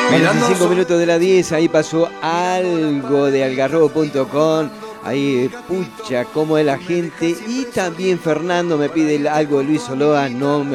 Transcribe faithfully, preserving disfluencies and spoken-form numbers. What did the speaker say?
Mirando cinco minutos de la diez, ahí pasó algo de algarrobo punto com. Ahí, pucha, cómo es la gente. Y también Fernando me pide algo de Luis Soloa, no me